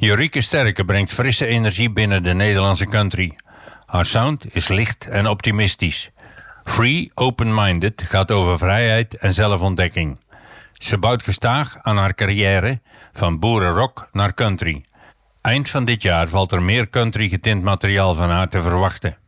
Jorieke Sterke brengt frisse energie binnen de Nederlandse country. Haar sound is licht en optimistisch. Free, Open-Minded gaat over vrijheid en zelfontdekking. Ze bouwt gestaag aan haar carrière, van boerenrock naar country. Eind van dit jaar valt er meer country getint materiaal van haar te verwachten.